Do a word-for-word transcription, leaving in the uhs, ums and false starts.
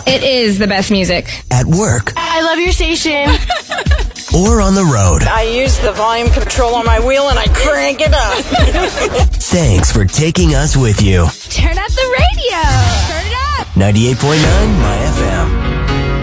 It is the best music. At work. I love your station. Or on the road. I use the volume control on my wheel and I crank it up. Thanks for taking us with you. Turn up the radio. Turn it up. ninety-eight point nine My F M.